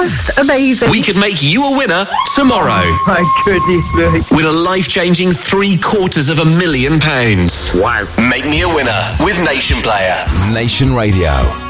Just amazing. We could make you a winner tomorrow. Oh, my goodness me. With a life-changing £750,000. Wow. Make me a winner with Nation Player. Nation Radio.